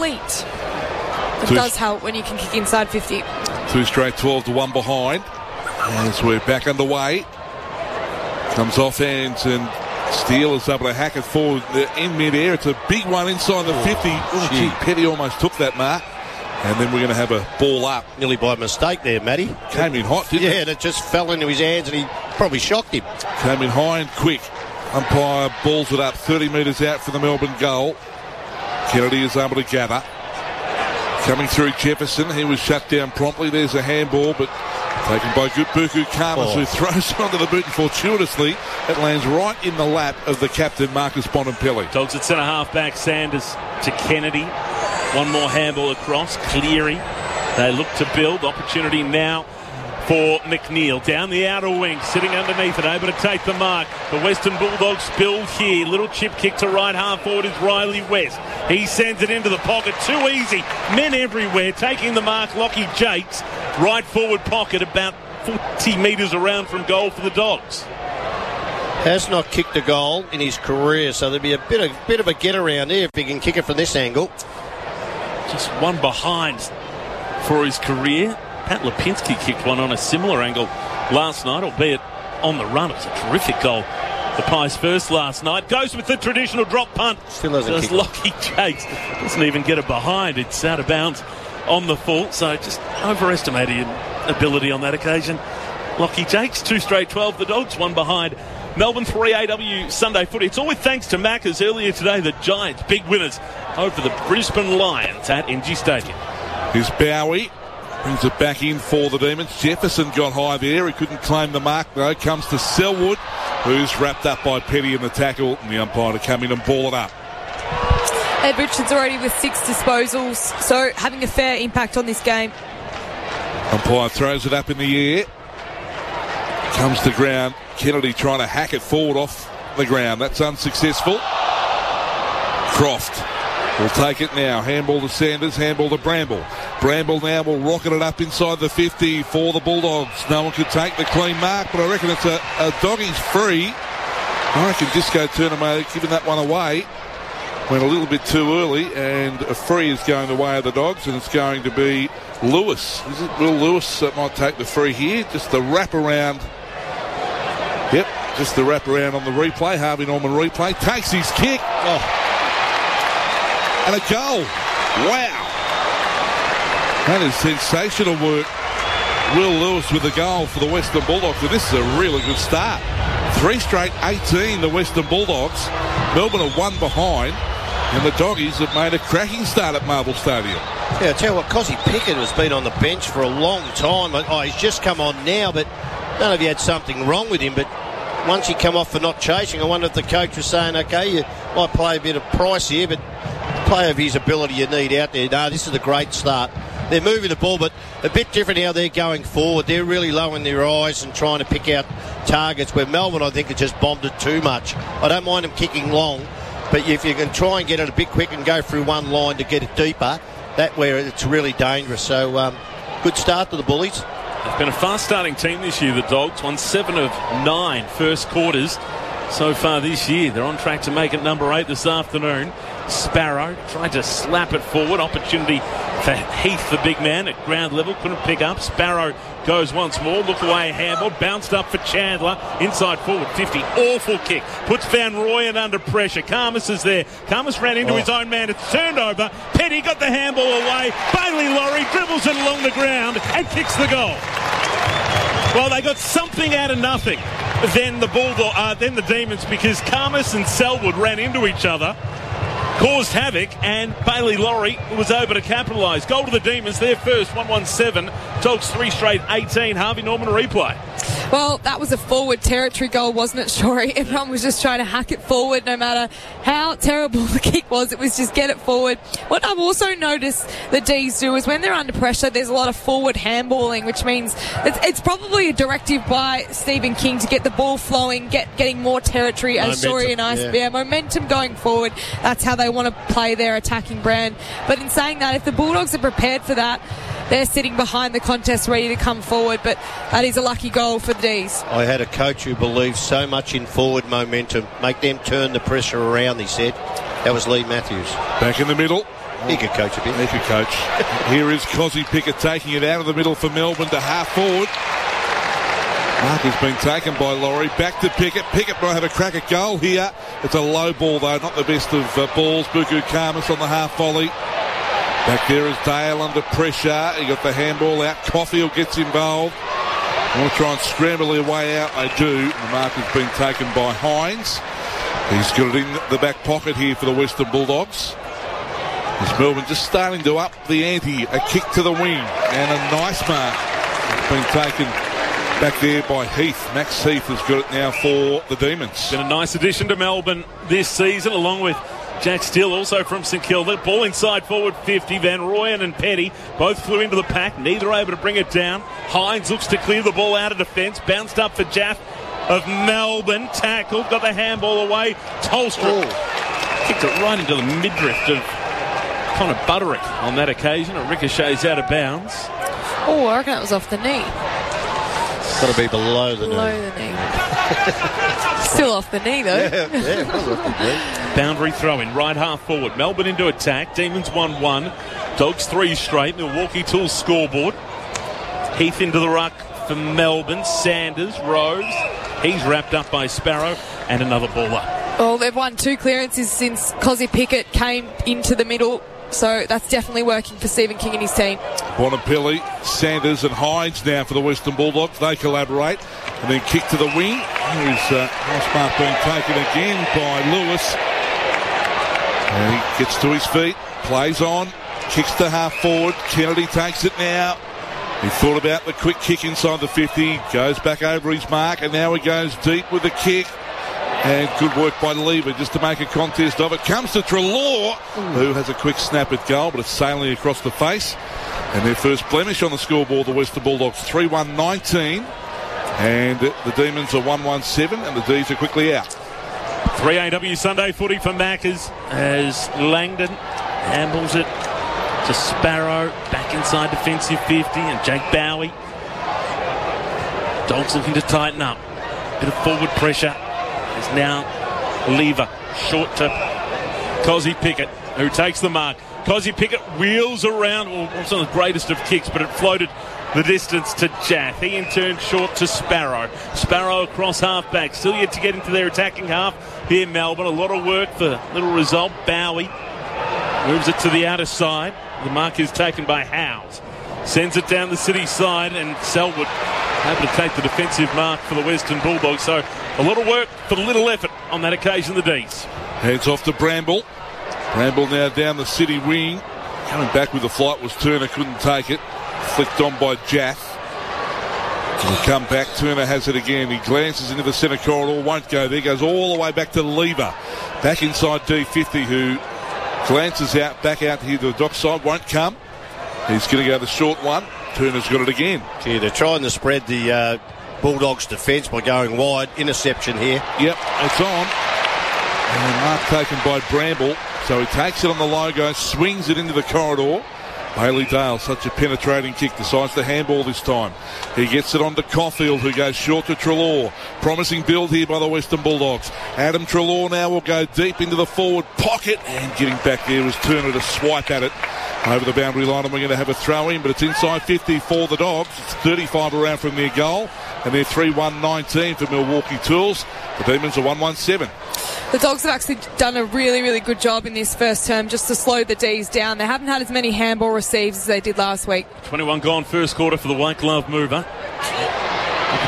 Speaker 5: It does help when you can kick inside 50.
Speaker 4: 2 straight 12-1 behind. As we're back underway. Comes off hands and Steele is able to hack it forward in mid-air. It's a big one inside the 50. Gee, Petty almost took that mark. And then we're going to have a ball up.
Speaker 7: Nearly by mistake there, Matty.
Speaker 4: Came in hot, didn't it?
Speaker 7: Yeah, and it just fell into his hands and he probably shocked him.
Speaker 4: Came in high and quick. Umpire balls it up 30 metres out for the Melbourne goal. Kennedy is able to gather. Coming through Jefferson. He was shut down promptly. There's a handball, but taken by Buku Khamis, who throws it onto the boot, and fortuitously it lands right in the lap of the captain, Marcus Bontempelli.
Speaker 2: Dogs at centre half back. Sanders to Kennedy. One more handball across. Cleary. They look to build. Opportunity now for McNeil. Down the outer wing. Sitting underneath it. Able to take the mark. The Western Bulldogs build here. Little chip kick to right half forward is Riley West. He sends it into the pocket. Too easy. Men everywhere. Taking the mark. Lockie Jakes. Right forward pocket. About 40 metres around from goal for the Dogs.
Speaker 7: Has not kicked a goal in his career, so there'll be a bit of a get around there if he can kick it from this angle.
Speaker 2: Just one behind for his career. Pat Lipinski kicked one on a similar angle last night, albeit on the run. It was a terrific goal. The Pies first last night. Goes with the traditional drop punt.
Speaker 7: Still hasn't kicked.
Speaker 2: Lockie Jakes doesn't even get it behind. It's out of bounds on the full. So just overestimated his ability on that occasion. Lockie Jakes, 2 straight 12. The Dogs, one behind. Melbourne 3AW Sunday Footy. It's all with thanks to Macca's. Earlier today, the Giants, big winners over the Brisbane Lions at MG Stadium.
Speaker 4: Here's Bowie. Brings it back in for the Demons. Jefferson got high there. He couldn't claim the mark, though. Comes to Selwood, who's wrapped up by Petty in the tackle. And the umpire to come in and ball it up.
Speaker 5: Ed Richards already with 6 disposals, so having a fair impact on this game.
Speaker 4: Umpire throws it up in the air. Comes to ground. Kennedy trying to hack it forward off the ground. That's unsuccessful. Croft will take it now. Handball to Sanders, handball to Bramble. Bramble now will rocket it up inside the 50 for the Bulldogs. No one could take the clean mark, but I reckon it's a Doggies free. I reckon Disco Turner giving that one away. Went a little bit too early, and a free is going the way of the Dogs, and it's going to be Lewis. Is it Will Lewis that might take the free here? Just the wrap around. Yep, just the wrap around on the replay. Harvey Norman replay. Takes his kick. And a goal. Wow. That is sensational work. Will Lewis with the goal for the Western Bulldogs. And this is a really good start. 3 straight 18, the Western Bulldogs. Melbourne are 1 behind. And the Doggies have made a cracking start at Marvel Stadium.
Speaker 7: Yeah, I tell you what, Cozzy Pickett has been on the bench for a long time. He's just come on now, but I don't know if he had something wrong with him, but once he come off for not chasing, I wonder if the coach was saying, okay, you might play a bit of price here, but play of his ability you need out there. No, this is a great start. They're moving the ball, but a bit different how they're going forward. They're really lowering their eyes and trying to pick out targets, where Melbourne, I think, have just bombed it too much. I don't mind them kicking long, but if you can try and get it a bit quick and go through one line to get it deeper, that where it's really dangerous. So, good start to the Bullies.
Speaker 2: They've been a fast-starting team this year, the Dogs. Won 7 of 9 first quarters so far this year. They're on track to make it number 8 this afternoon. Sparrow tried to slap it forward. Opportunity for Heath, the big man, at ground level. Couldn't pick up. Sparrow goes once more. Look away, handball. Bounced up for Chandler. Inside forward, 50. Awful kick. Puts Van Rooyen under pressure. Khamis is there. Khamis ran into his own man. It's turned over. Petty got the handball away. Bailey Laurie dribbles it along the ground and kicks the goal. Well, they got something out of nothing. Then the Demons, because Khamis and Selwood ran into each other, caused havoc, and Bailey Laurie was able to capitalise. Goal to the Demons, their first, 117. Dogs 3 straight 18. Harvey Norman replay.
Speaker 5: Well, that was a forward territory goal, wasn't it, Shorey? Everyone was just trying to hack it forward no matter how terrible the kick was. It was just get it forward. What I've also noticed the D's do is when they're under pressure, there's a lot of forward handballing, which means it's probably a directive by Stephen King to get the ball flowing, getting more territory, as Shorey and I momentum going forward. That's how they want to play their attacking brand. But in saying that, if the Bulldogs are prepared for that, they're sitting behind the contest ready to come forward, but that is a lucky goal for the D's.
Speaker 7: I had a coach who believed so much in forward momentum. Make them turn the pressure around, he said. That was Lee Matthews.
Speaker 4: Back in the middle.
Speaker 7: He could coach a bit.
Speaker 4: He could coach. Here is Cozzy Pickett taking it out of the middle for Melbourne to half forward. Mark has been taken by Laurie. Back to Pickett. Pickett might have a crack at goal here. It's a low ball, though. Not the best of balls. Buku Khamis on the half volley. Back there is Dale under pressure. He got the handball out. Caulfield gets involved. Want to try and scramble their way out. They do. The mark has been taken by Hines. He's got it in the back pocket here for the Western Bulldogs. As Melbourne just starting to up the ante. A kick to the wing and a nice mark. It's been taken back there by Heath. Max Heath has got it now for the Demons.
Speaker 2: Been a nice addition to Melbourne this season, along with Jack Steele, also from St Kilda. Ball inside forward 50. Van Rooyen and Petty both flew into the pack. Neither able to bring it down. Hines looks to clear the ball out of defence. Bounced up for Jaff of Melbourne. Tackled. Got the handball away. Tolstrup kicked it right into the midriff of Connor Butterick on that occasion. It ricochets out of bounds.
Speaker 5: Oh, I reckon that was off the knee.
Speaker 7: Got to be below the
Speaker 5: knee. Still off the knee, though.
Speaker 7: Yeah.
Speaker 2: Boundary throw-in, right half forward. Melbourne into attack. Demons 1-1. Dogs 3 straight. Milwaukee Tools scoreboard. Heath into the ruck for Melbourne. Sanders, Rose. He's wrapped up by Sparrow. And another baller.
Speaker 5: Well, they've won 2 clearances since Cozzy Pickett came into the middle. So that's definitely working for Stephen King and his team.
Speaker 4: Bonapelli, Sanders and Hines now for the Western Bulldogs. They collaborate. And then kick to the wing. Here's nice mark being taken again by Lewis. And he gets to his feet, plays on, kicks to half forward. Kennedy takes it now. He thought about the quick kick inside the 50, goes back over his mark, and now he goes deep with the kick. And good work by Lever just to make a contest of it. Comes to Treloar, who has a quick snap at goal, but it's sailing across the face. And their first blemish on the scoreboard, the Western Bulldogs 3-1-19. And the Demons are 1-1-7, and the D's are quickly out.
Speaker 2: 3AW Sunday footy for Maccas as Langdon handles it to Sparrow. Back inside defensive 50, and Jake Bowie. Dogs looking to tighten up. Bit of forward pressure. Is now Lever short to Cozzy Pickett, who takes the mark. Cozzy Pickett wheels around. Well, it's not the greatest of kicks, but it floated the distance to Jaff. He in turn short to Sparrow. Sparrow across half-back. Still yet to get into their attacking half here, Melbourne. A lot of work for little result. Bowie moves it to the outer side. The mark is taken by Howes. Sends it down the city side, and Selwood able to take the defensive mark for the Western Bulldogs. So a lot of work for little effort on that occasion, the D's.
Speaker 4: Heads off to Bramble. Bramble now down the city wing. Coming back with the flight was Turner, couldn't take it. Flicked on by Jaff. He'll come back. Turner has it again. He glances into the centre corridor, won't go there. Goes all the way back to Lever. Back inside D50, who glances out, back out here to the dockside, won't come. He's going to go the short one. Turner's got it again.
Speaker 7: Gee, they're trying to spread the Bulldogs' defence by going wide. Interception here.
Speaker 4: Yep, it's on. And mark taken by Bramble. So he takes it on the logo, swings it into the corridor. Bailey Dale, such a penetrating kick, decides to handball this time. He gets it on to Caulfield, who goes short to Treloar. Promising build here by the Western Bulldogs. Adam Treloar now will go deep into the forward pocket, and getting back there was Turner to swipe at it over the boundary line, and we're going to have a throw in, but it's inside 50 for the Dogs. It's 35 around from their goal, and they're 3-1-19 for Milwaukee Tools. The Demons are 1-1-7.
Speaker 5: The Dogs have actually done a really, really good job in this first term just to slow the D's down. They haven't had as many handball receives as they did last week.
Speaker 2: 21 gone first quarter for the white glove mover.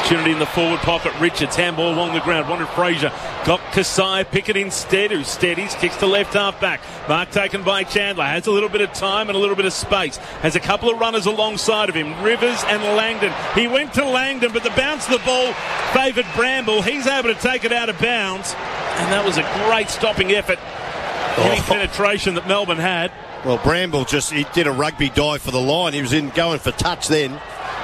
Speaker 2: Opportunity in the forward pocket. Richards, handball along the ground. Wanted Fraser. Got Kasai Pickett instead, who steadies, kicks to left half back. Mark taken by Chandler. Has a little bit of time and a little bit of space. Has a couple of runners alongside of him. Rivers and Langdon. He went to Langdon, but the bounce of the ball favoured Bramble. He's able to take it out of bounds. And that was a great stopping effort. Any penetration that Melbourne had.
Speaker 7: Well, Bramble he did a rugby dive for the line. He was going for touch then.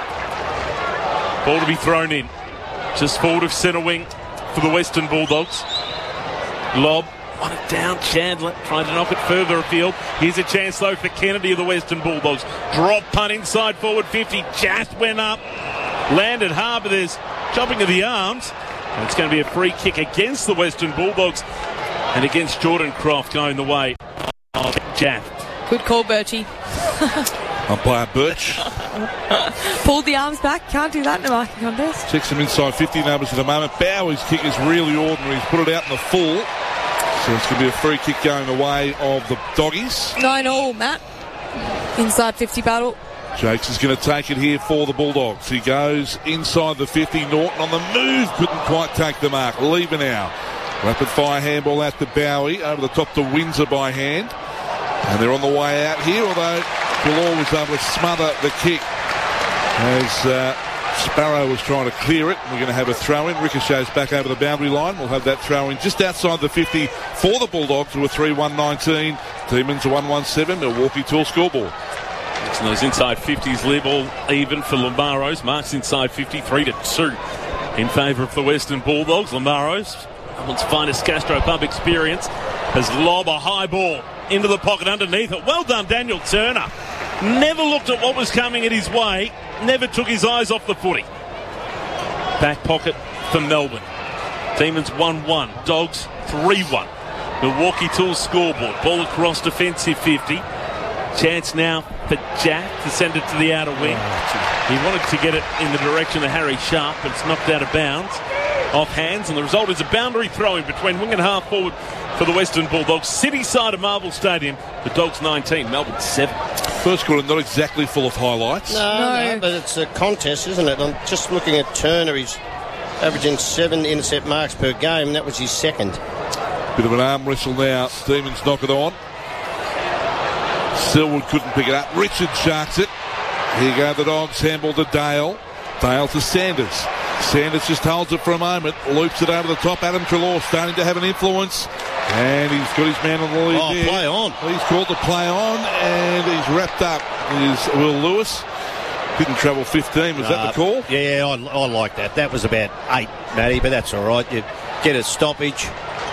Speaker 2: Ball to be thrown in. Just forward of centre wing for the Western Bulldogs. Lob. Want it down. Chandler trying to knock it further afield. Here's a chance, though, for Kennedy of the Western Bulldogs. Drop punt inside forward 50. Just went up. Landed hard, but there's chopping of the arms. And it's going to be a free kick against the Western Bulldogs and against Jordan Croft going the way of Jaff.
Speaker 5: Good call, Birchie.
Speaker 4: Umpire Birch.
Speaker 5: Pulled the arms back. Can't do that in a marking contest.
Speaker 4: Checks them inside 50 numbers at the moment. Bowie's kick is really ordinary. He's put it out in the full. So it's going to be a free kick going the way of the Doggies.
Speaker 5: 9-all, Matt. Inside 50 battle.
Speaker 4: Jakes is going to take it here for the Bulldogs. He goes inside the 50. Norton on the move. Couldn't quite take the mark. Lever now. Rapid fire handball out to Bowie. Over the top to Windsor by hand. And they're on the way out here, although Galore was able to smother the kick as Sparrow was trying to clear it. We're going to have a throw-in. Ricochets back over the boundary line. We'll have that throw-in just outside the 50 for the Bulldogs, who are 3-1-19. Demons are 1-1-7. Milwaukee Tool scoreboard.
Speaker 2: And those inside 50s live all even for Lamaros. Marks inside 50, 3-2 in favour of the Western Bulldogs. Lamaros, Melbourne's finest Castro Pub experience, has lobbed a high ball into the pocket underneath it. Well done, Daniel Turner. Never looked at what was coming at his way. Never took his eyes off the footy. Back pocket for Melbourne. Demons 1-1. Dogs 3-1. Milwaukee Tools scoreboard. Ball across defensive 50. Chance now for Jack to send it to the outer wing. He wanted to get it in the direction of Harry Sharp, but it's knocked out of bounds. Off hands, and the result is a boundary throw-in between wing and half forward for the Western Bulldogs. City side of Marvel Stadium. The Dogs 19, Melbourne 7.
Speaker 4: First quarter not exactly full of highlights.
Speaker 7: No, but it's a contest, isn't it? I'm just looking at Turner. He's averaging 7 intercept marks per game, and that was his second.
Speaker 4: Bit of an arm wrestle now. Demons knock it on. Selwood couldn't pick it up. Richard sharks it. Here go the Dogs. Handball to Dale. Dale to Sanders. Sanders just holds it for a moment, loops it over the top. Adam Treloar starting to have an influence, and he's got his man on the lead there.
Speaker 7: Play on.
Speaker 4: He's called to play on, and he's wrapped up. Is Will Lewis. Didn't travel 15. Was that the call?
Speaker 7: Yeah, I like that. That was about 8, Matty, but that's all right. You get a stoppage.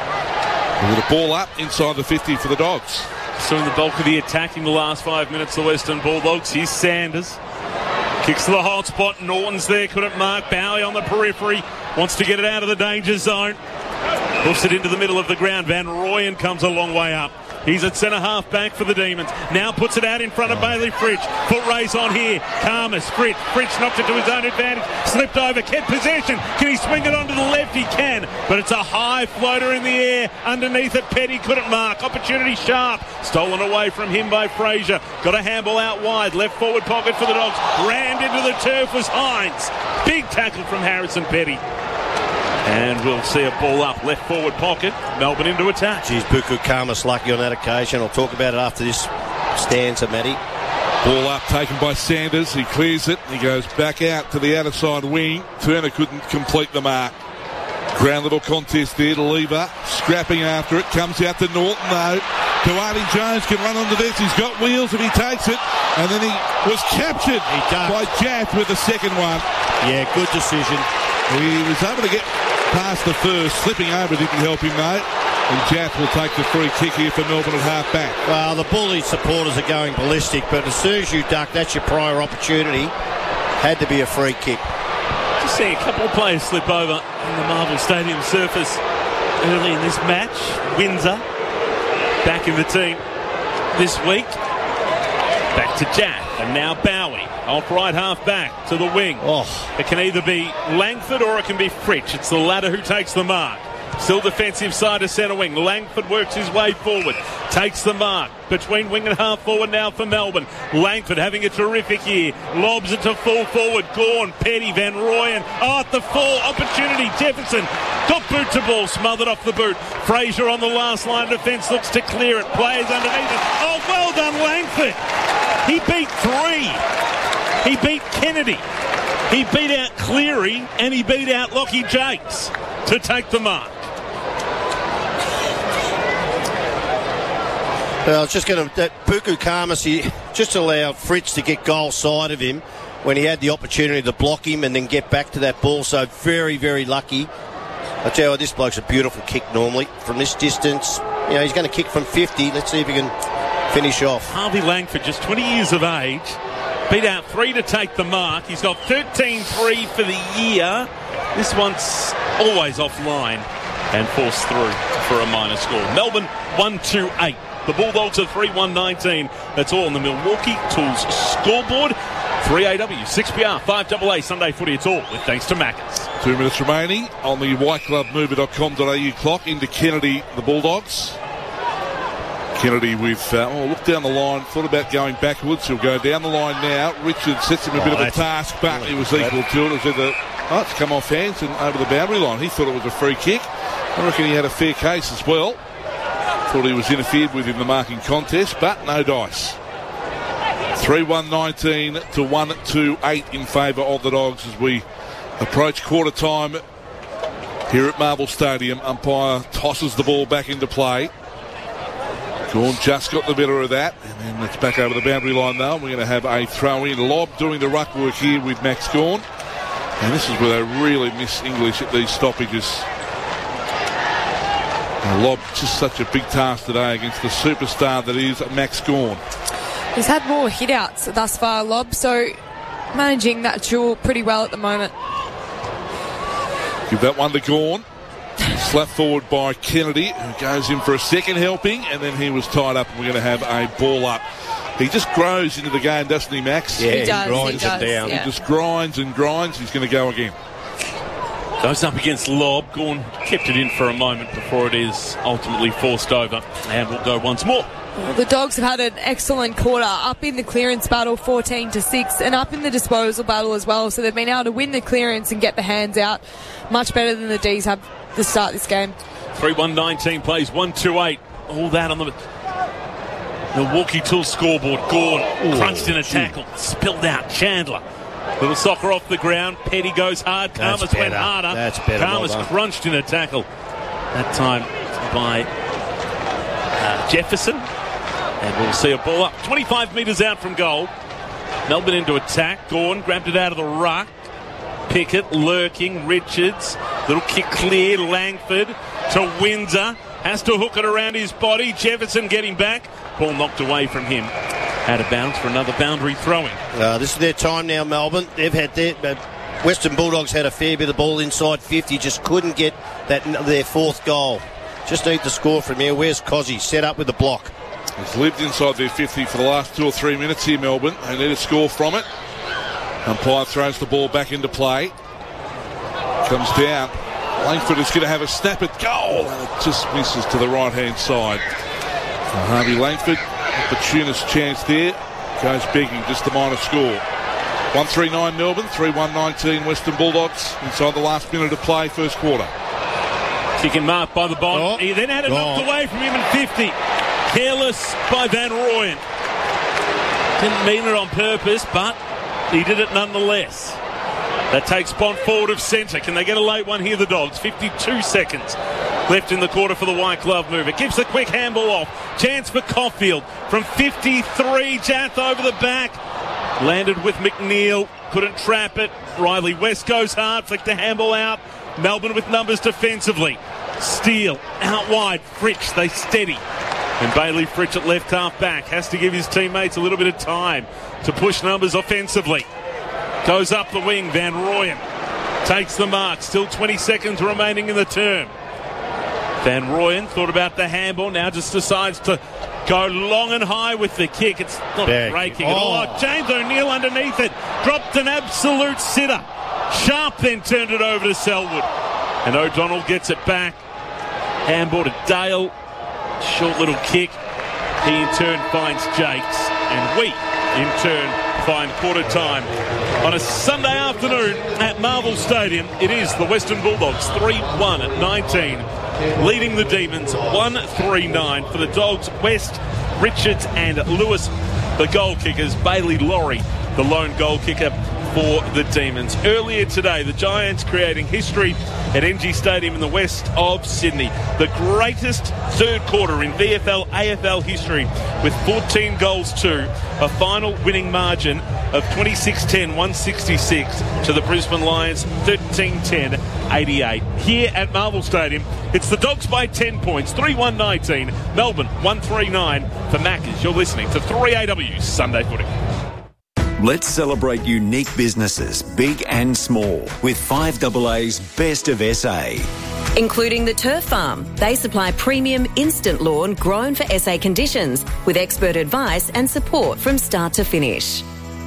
Speaker 4: With a ball up inside the 50 for the Dogs.
Speaker 2: So in the bulk of the attack in the last 5 minutes, the Western Bulldogs. Here's Sanders. Kicks to the hot spot. Norton's there. Couldn't mark. Bowie on the periphery. Wants to get it out of the danger zone. Hoofs it into the middle of the ground. Van Rooyen comes a long way up. He's at centre half back for the Demons. Now puts it out in front of Bailey Fritsch. Foot race on here. Karmas. Fritsch knocked it to his own advantage. Slipped over. Kept possession. Can he swing it onto the left? He can. But it's a high floater in the air. Underneath it, Petty couldn't mark. Opportunity Sharp. Stolen away from him by Fraser. Got a handball out wide. Left forward pocket for the Dogs. Rammed into the turf was Hines. Big tackle from Harrison Petty. And we'll see a ball up, left forward pocket. Melbourne into attack.
Speaker 7: Geez, Buku Karmas lucky on that occasion. I'll talk about it after this stanza, Matty.
Speaker 4: Ball up, taken by Sanders. He clears it. He goes back out to the outer side wing. Turner couldn't complete the mark. Ground little contest there to Lever. Scrapping after it. Comes out to Norton, though. Duarte Jones can run onto this. He's got wheels if he takes it. And then he was captured by Jaff with the second one.
Speaker 7: Yeah, good decision.
Speaker 4: He was able to get past the first. Slipping over didn't help him, mate. And Jaff will take the free kick here for Melbourne at half back.
Speaker 7: Well, the Bully supporters are going ballistic, but as soon as you duck, that's your prior opportunity. Had to be a free kick.
Speaker 2: Just seeing a couple of players slip over on the Marvel Stadium surface early in this match. Windsor back in the team this week. Back to Jack, and now Bowie. Off right half back to the wing. It can either be Langford or it can be Fritsch. It's the latter who takes the mark. Still defensive side of centre wing. Langford works his way forward. Takes the mark. Between wing and half forward now for Melbourne. Langford having a terrific year. Lobs it to full forward. Gawn, Petty, Van Rooyen. Oh, at the full opportunity. Jefferson got boot to ball. Smothered off the boot. Fraser on the last line of defence. Looks to clear it. Players underneath it. Oh, well done, Langford. He beat 3. He beat Kennedy. He beat out Cleary. And he beat out Lockie Jakes to take the mark.
Speaker 7: I was just going to... That Buku Kamasi just allowed Fritz to get goal side of him when he had the opportunity to block him and then get back to that ball. So very, very lucky. I tell you what, this bloke's a beautiful kick normally. From this distance, you know, he's going to kick from 50. Let's see if he can finish off.
Speaker 2: Harvey Langford, just 20 years of age. Beat out 3 to take the mark. He's got 13-3 for the year. This one's always offline and forced through for a minor score. Melbourne 1-2-8. The Bulldogs are 3-1-19. That's all on the Milwaukee Tools scoreboard. 3AW, 6PR, 5AA, Sunday Footy. It's all with thanks to Macca's.
Speaker 4: 2 minutes remaining on the whiteglovemover.com.au clock into Kennedy, the Bulldogs. Kennedy with, look down the line, thought about going backwards. He'll go down the line now. Richard sets him a bit of a task, but he was equal to it. It was either, it's come off hands and over the boundary line. He thought it was a free kick. I reckon he had a fair case as well. Thought he was interfered with in the marking contest, but no dice. 3-1-19 to 1-2-8 in favour of the Dogs as we approach quarter time here at Marvel Stadium. Umpire tosses the ball back into play. Gawn just got the better of that, and then it's back over the boundary line now. We're going to have a throw-in. Lobb doing the ruck work here with Max Gawn. And this is where they really miss English at these stoppages. Lobb, just such a big task today against the superstar that is Max Gawn.
Speaker 5: He's had more hit-outs thus far, Lobb, so managing that duel pretty well at the moment.
Speaker 4: Give that one to Gawn. Slapped forward by Kennedy, who goes in for a second helping, and then he was tied up, and we're going to have a ball up. He just grows into the game, doesn't he, Max?
Speaker 7: Yeah,
Speaker 5: he does,
Speaker 7: grinds it down.
Speaker 5: Yeah.
Speaker 4: He just grinds and grinds. He's going to go again.
Speaker 2: Goes up against Lobb. Gawn kept it in for a moment before it is ultimately forced over. And we'll go once more.
Speaker 5: Well, the Dogs have had an excellent quarter, up in the clearance battle 14-6 and up in the disposal battle as well. So they've been able to win the clearance and get the hands out much better than the D's have to start this game.
Speaker 2: 3-1-19 plays 1-2-8. All that on the Milwaukee Tools scoreboard. Gawn crunched in a tackle. Spilled out. Chandler. Little soccer off the ground. Petty goes hard. Karmas went harder.
Speaker 7: That's better.
Speaker 2: Karmas crunched in a tackle. That time by Jefferson. And we'll see a ball up 25 metres out from goal. Melbourne into attack. Gawn grabbed it out of the ruck. Pickett lurking. Richards. Little kick clear. Langford to Windsor. Has to hook it around his body. Jefferson getting back. Ball knocked away from him. Out of bounds for another boundary throwing.
Speaker 7: This is their time now, Melbourne. They've had Western Bulldogs had a fair bit of ball inside 50. Just couldn't get their fourth goal. Just need to score from here. Where's Cozzy? Set up with the block.
Speaker 4: He's lived inside their 50 for the last 2 or 3 minutes here, Melbourne. They need a score from it. Umpire throws the ball back into play. Comes down. Langford is going to have a snap at goal. And it just misses to the right-hand side. So Harvey Langford, opportunist chance there. Goes begging, just the minor score. 1-3-9 Melbourne, 3-1-19 Western Bulldogs. Inside the last minute of play, first quarter.
Speaker 2: Kicking marked by the Bond. He then had it knocked away from him in 50. Careless by Van Rooyen. Didn't mean it on purpose, but he did it nonetheless. That takes Bond forward of centre. Can they get a late one here, the Dogs? 52 seconds left in the quarter for the white glove mover. Gives a quick handball off. Chance for Caulfield from 53. Jath over the back. Landed with McNeil. Couldn't trap it. Riley West goes hard. Flicked the handball out. Melbourne with numbers defensively. Steele out wide. Fritsch, they steady. And Bailey Fritsch at left half back. Has to give his teammates a little bit of time to push numbers offensively. Goes up the wing. Van Rooyen takes the mark. Still 20 seconds remaining in the term. Van Rooyen thought about the handball. Now just decides to go long and high with the kick. It's not breaking at all. James O'Neill underneath it. Dropped an absolute sitter. Sharp then turned it over to Selwood. And O'Donnell gets it back. Handball to Dale. Short little kick. He in turn finds Jakes. And we in turn find quarter time. On a Sunday afternoon at Marvel Stadium, it is the Western Bulldogs 3-1 at 19, leading the Demons 1-3-9. For the Dogs, West, Richards and Lewis, the goal kickers. Bailey Laurie, the lone goal kicker for the Demons. Earlier today, the Giants creating history at NG Stadium in the west of Sydney. The greatest third quarter in VFL AFL history, with 14 goals to a final winning margin of 26-10, 166 to the Brisbane Lions, 13-10, 88. Here at Marvel Stadium, it's the Dogs by 10 points, 3-1-19. Melbourne 1-3-9 for Maccas. You're listening to 3AW Sunday Footy.
Speaker 10: Let's celebrate unique businesses, big and small, with 5AA's Best of SA.
Speaker 11: Including the Turf Farm. They supply premium instant lawn grown for SA conditions with expert advice and support from start to finish.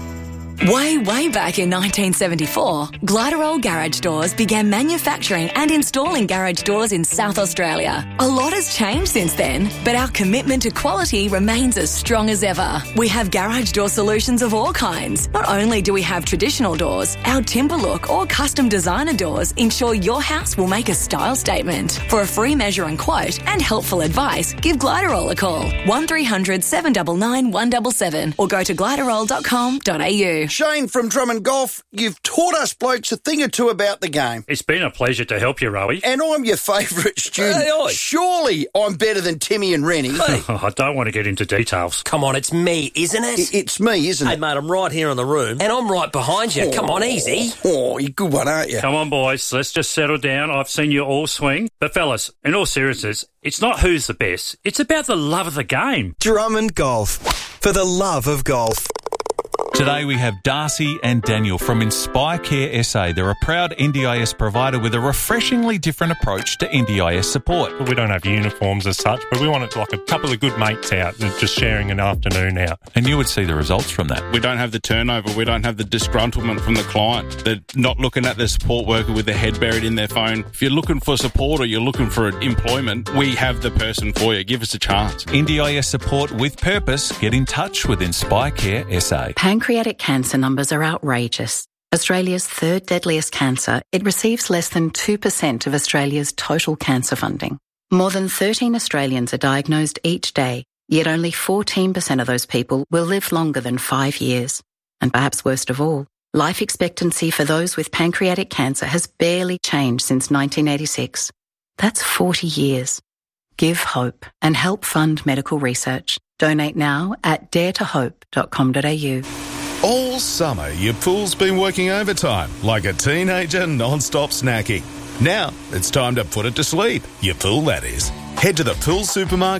Speaker 12: Way back in 1974, Gliderol Garage Doors began manufacturing and installing garage doors in South Australia. A lot has changed since then, but our commitment to quality remains as strong as ever. We have garage door solutions of all kinds. Not only do we have traditional doors, our timber look or custom designer doors ensure your house will make a style statement. For a free measure and quote and helpful advice, give Gliderol a call, 1300 799 177, or go to gliderol.com.au.
Speaker 13: Shane from Drummond Golf, you've taught us blokes a thing or two about the game.
Speaker 14: It's been a pleasure to help you, Rowie.
Speaker 13: And I'm your favourite student.
Speaker 14: Hey,
Speaker 13: surely I'm better than Timmy and Rennie.
Speaker 14: Hey. I don't want to get into details.
Speaker 15: Come on, it's me, isn't it?
Speaker 13: It's me, isn't it?
Speaker 15: Hey, mate, I'm right here in the room, and I'm right behind you. Come on, easy.
Speaker 13: Oh, you're a good one, aren't you?
Speaker 14: Come on, boys, let's just settle down. I've seen you all swing. But, fellas, in all seriousness, it's not who's the best. It's about the love of the game.
Speaker 16: Drummond Golf. For the love of golf.
Speaker 17: Today we have Darcy and Daniel from Inspire Care SA. They're a proud NDIS provider with a refreshingly different approach to NDIS support.
Speaker 18: We don't have uniforms as such, but we want it like a couple of good mates out and just sharing an afternoon out.
Speaker 17: And you would see the results from that.
Speaker 19: We don't have the turnover. We don't have the disgruntlement from the client. They're not looking at the support worker with their head buried in their phone. If you're looking for support or you're looking for employment, we have the person for you. Give us a chance.
Speaker 17: NDIS support with purpose. Get in touch with Inspire Care SA.
Speaker 20: Pancreatic cancer numbers are outrageous. Australia's third deadliest cancer, it receives less than 2% of Australia's total cancer funding. More than 13 Australians are diagnosed each day, yet only 14% of those people will live longer than 5 years. And perhaps worst of all, life expectancy for those with pancreatic cancer has barely changed since 1986. That's 40 years. Give hope and help fund medical research. Donate now at daretohope.com.au.
Speaker 21: All summer, your pool's been working overtime like a teenager non-stop snacking. Now, it's time to put it to sleep. Your pool, that is. Head to the Pool Supermarket